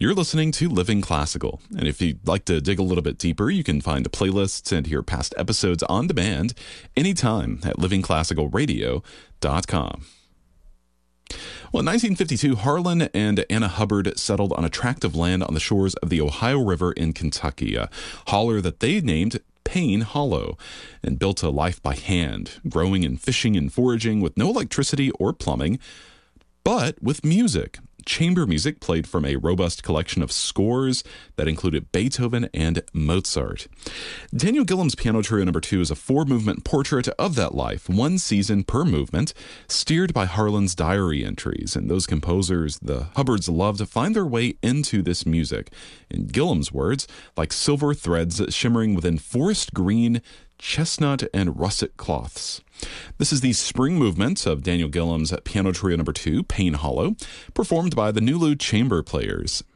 You're listening to Living Classical, and if you'd like to dig a little bit deeper, you can find the playlists and hear past episodes on demand anytime at livingclassicalradio.com. Well, in 1952, Harlan and Anna Hubbard settled on a tract of land on the shores of the Ohio River in Kentucky, a holler that they named Payne Hollow, and built a life by hand, growing and fishing and foraging with no electricity or plumbing, but with music. Chamber music played from a robust collection of scores that included Beethoven and Mozart. Daniel Gillham's Piano Trio No. 2 is a 4-movement portrait of that life, one season per movement, steered by Harlan's diary entries. And those composers the Hubbards loved find their way into this music. In Gillham's words, like silver threads shimmering within forest green, chestnut, and russet cloths. This is the spring movement of Daniel Gillham's Piano Trio No. 2, Payne Hollow, performed by the Nulu Chamber Players.